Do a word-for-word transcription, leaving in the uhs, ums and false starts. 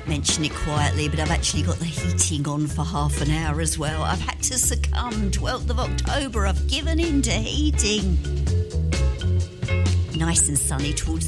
mention it quietly, but I've actually got the heating on for half an hour as well. I've had to succumb. twelfth of October, I've given in to heating. Nice and sunny towards